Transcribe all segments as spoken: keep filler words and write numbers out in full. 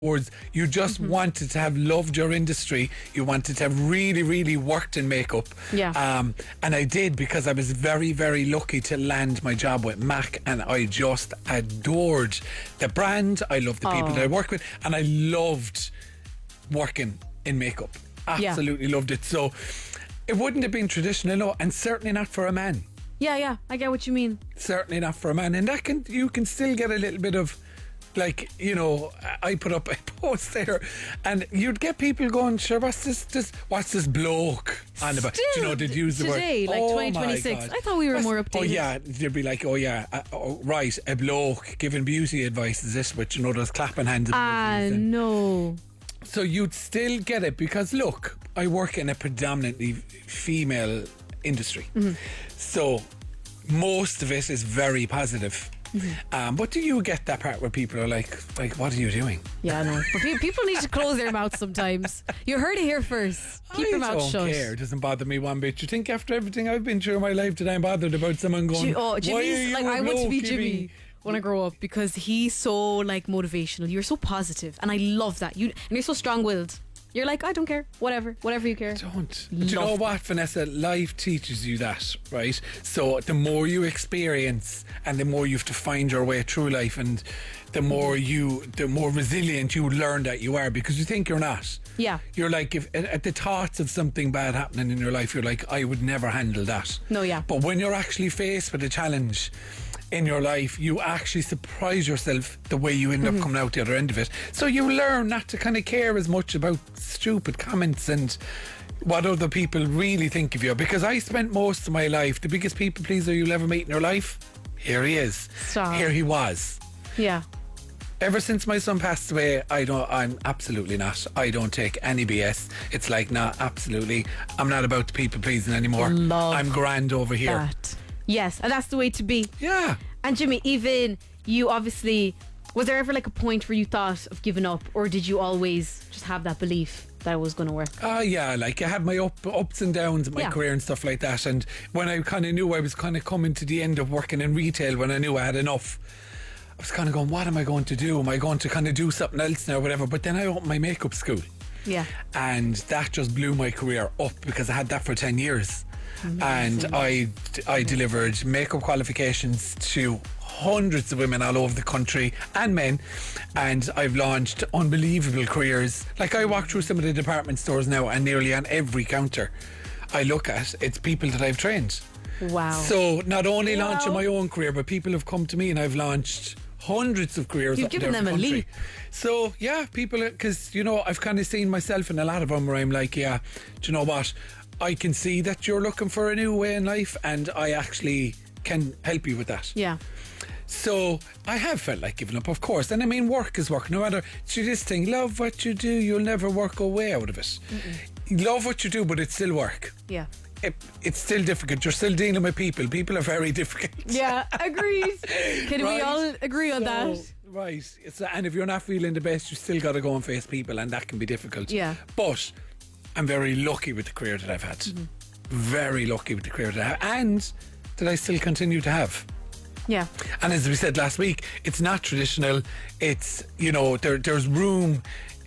towards, you just Mm-hmm. wanted to have loved your industry. You wanted to have really, really worked in makeup. Yeah. Um, and I did, because I was very, very lucky to land my job with MAC, and I just adored the brand. I loved the people Oh. that I work with, and I loved working in makeup. Absolutely loved it. So it wouldn't have been traditional, no, and certainly not for a man. Yeah, yeah, I get what you mean. Certainly not for a man. And that can, you can still get a little bit of, like, you know, I put up a post there, and you'd get people going, sure, what's this, this what's this bloke on about? Do you know, they'd use the today, word like oh twenty twenty-six. my God. I thought we were What's- more Oh updated. yeah, they'd be like, oh yeah, uh, oh, right, a bloke giving beauty advice is this, which, you know, those clapping hands. and Ah, emojis and- no. So you'd still get it, because look, I work in a predominantly female industry, Mm-hmm. so most of it is very positive. Mm-hmm. Um, but do you get that part where people are like, like, what are you doing? Yeah, I know. But pe- people need to close their mouths sometimes. You heard it here first. Keep I your mouth don't shut. care. It doesn't bother me one bit. You think after everything I've been through in my life that I'm bothered about someone going, Ji- oh, why are Jimmy's you like, a I want to be bloke, Jimmy when I grow up, because he's so like motivational. You're so positive, and I love that. You and you're so strong-willed. You're like, I don't care, whatever, whatever you care. Don't. Do you Love know that. what, Vanessa? Life teaches you that, right? So the more you experience, and the more you have to find your way through life, and the more you, the more resilient you learn that you are, because you think you're not. Yeah. You're like, if at at the thoughts of something bad happening in your life, you're like, I would never handle that. No, yeah. But when you're actually faced with a challenge in your life, you actually surprise yourself the way you end Mm-hmm. up coming out the other end of it. So you learn not to kind of care as much about stupid comments and what other people really think of you. Because I spent most of my life, the biggest people pleaser you'll ever meet in your life, here he is. Stop. Here he was. Yeah. Ever since my son passed away, I don't. I'm absolutely not. I don't take any B S. It's like, nah, absolutely. I'm not about the people pleasing anymore. Love I'm grand over here. That. Yes, and that's the way to be. Yeah. And Jimmy, even you obviously, was there ever like a point where you thought of giving up, or did you always just have that belief that it was going to work? Ah, yeah, like I had my up, ups and downs in my Yeah. career and stuff like that. And when I kind of knew I was kind of coming to the end of working in retail, when I knew I had enough, I was kind of going, what am I going to do? Am I going to kind of do something else now or whatever? But then I opened my makeup school. Yeah. And that just blew my career up, because I had that for ten years. And I, I delivered makeup qualifications to hundreds of women all over the country, and men, and I've launched unbelievable careers. Like, I walk through some of the department stores now, and nearly on every counter I look at, it's people that I've trained. Wow. So not only Wow. launching my own career, but people have come to me, and I've launched hundreds of careers. You've up and given down them the a country. leap. So yeah, people, because you know, I've kind of seen myself in a lot of them where I'm like, yeah, do you know what? I can see that you're looking for a new way in life, and I actually can help you with that. Yeah. So I have felt like giving up, of course. And I mean, work is work. No matter, see this thing, love what you do, you'll never work a way out of it. Love what you do, but it's still work. Yeah. It, it's still difficult. You're still dealing with people. People are very difficult. Yeah, agreed. Can we Right? all agree on So, that? Right. It's, and if you're not feeling the best, you still got to go and face people, and that can be difficult. Yeah. But I'm very lucky with the career that I've had. Mm-hmm. Very lucky with the career that I have, and that I still continue to have. Yeah. And as we said last week, it's not traditional. It's, you know, there, there's room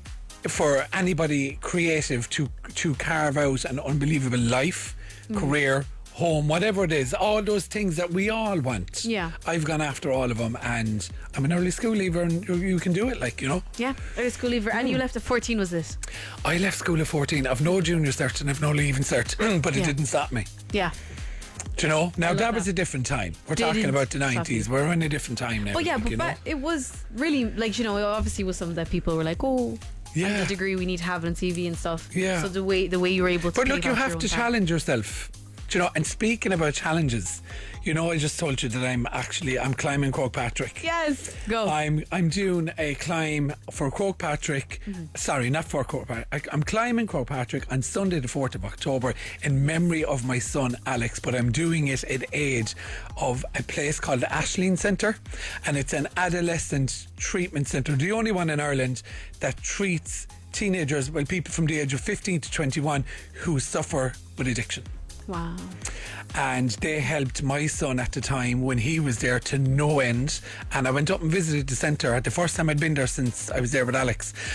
for anybody creative to to carve out an unbelievable life, Mm. career, home, whatever it is, all those things that we all want. Yeah. I've gone after all of them, and I'm an early school leaver, and you, you can do it, like, you know. Yeah. Early school leaver. And you left at fourteen, was it? I left school at fourteen. I've no junior cert and I've no leaving cert, but it Yeah. didn't stop me. Yeah. Do you know? Now, love that was that. a different time. We're Didn't talking about the stop you. nineties. We're in a different time now. But yeah, like, but you know? back, it was really like, you know, it obviously was something that people were like, oh, Yeah. and the degree we need to have on T V and stuff. Yeah. So the way the way you were able to. But look, pave you off your have own to path. challenge yourself. Do you know? And speaking about challenges, you know, I just told you that I'm actually I'm climbing Croagh Patrick. Yes. Go. I'm I'm doing a climb for Croagh Patrick. Mm-hmm. Sorry, not for Croagh Patrick. I'm climbing Croagh Patrick on Sunday, the fourth of October, in memory of my son Alex. But I'm doing it in aid of a place called the Ashleen Centre, and it's an adolescent treatment centre, the only one in Ireland that treats teenagers, well, people from the age of fifteen to twenty-one who suffer with addiction. Wow. And they helped my son at the time when he was there to no end. And I went up and visited the centre at the first time I'd been there since I was there with Alex.